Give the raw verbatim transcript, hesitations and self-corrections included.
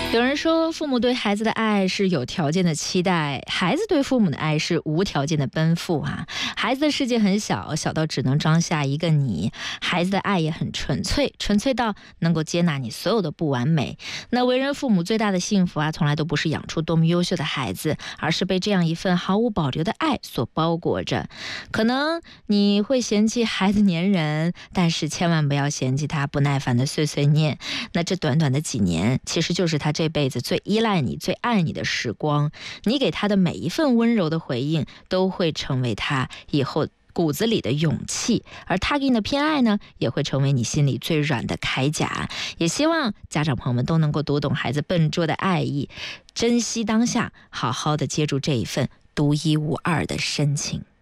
有人说，父母对孩子的爱是有条件的期待，孩子对父母的爱是无条件的奔赴啊。孩子的世界很小，小到只能装下一个你；孩子的爱也很纯粹，纯粹到能够接纳你所有的不完美。那为人父母最大的幸福啊，从来都不是养出多么优秀的孩子，而是被这样一份毫无保留的爱所包裹着。可能你会嫌弃孩子粘人，但是千万不要嫌弃他不耐烦的碎碎念。那这短短的几年，其实就是他这辈子最依赖你、最爱你的时光。你给他的每一份温柔的回应，都会成为他以后骨子里的勇气，而他给你的偏爱呢，也会成为你心里最软的铠甲。也希望家长朋友们都能够读懂孩子笨拙的爱意，珍惜当下，好好的接住这一份独一无二的深情。